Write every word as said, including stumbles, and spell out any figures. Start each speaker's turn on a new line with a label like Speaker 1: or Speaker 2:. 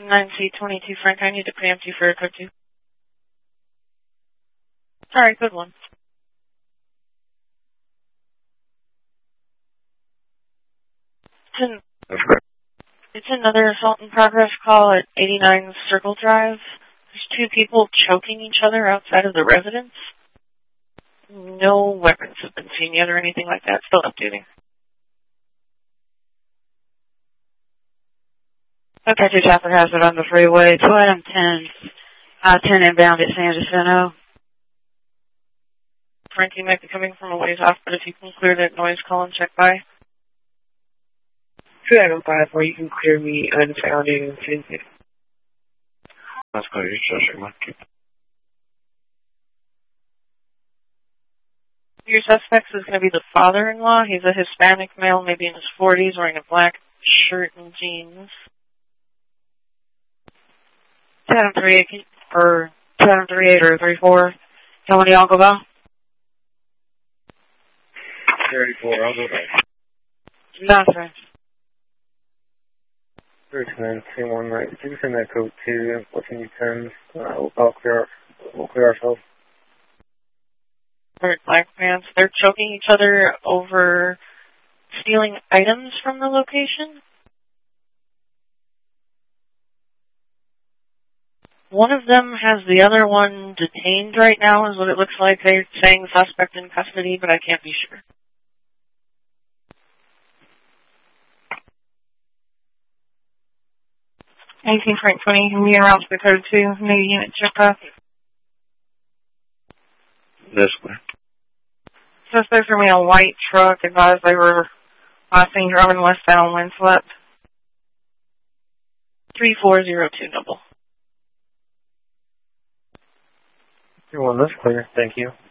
Speaker 1: nine C twenty-two, Frank. I need to preempt you for a code two. Alright, good one. It's, an, it's another assault in progress call at eighty-nine Circle Drive. There's two people choking each other outside of the residence. No weapons have been seen yet or anything like that. Still updating.
Speaker 2: Okay, two Tapper Hazard on the freeway. two item ten. Uh, ten inbound at San Jacinto.
Speaker 1: Frank, you might be coming from a ways off, but if you can clear that noise, call and check by.
Speaker 3: two item five, where you can clear me unfound in Infinity.
Speaker 4: Let's go to your social market.
Speaker 1: Your suspect is going to be the father-in-law. He's a Hispanic male, maybe in his forties, wearing a black shirt and jeans.
Speaker 2: ten three eight or ten three eight or three four. How many y'all go by?
Speaker 4: thirty-four, I'll go back.
Speaker 2: That's right.
Speaker 4: thirty-nine, two one nine. If you can send that code to fourteen ten, uh, we'll, I'll clear, we'll clear ourselves.
Speaker 1: Alright, black pants. They're choking each other over stealing items from the location. One of them has the other one detained right now, is what it looks like. They're saying suspect in custody, but I can't be sure. eighteen Frank twenty, can be around to the code two, new unit check up.
Speaker 4: This way.
Speaker 1: Suspects are in a white truck, advised they were last seen driving westbound Winslip. three four zero two double.
Speaker 4: Everyone, that's clear. Thank you.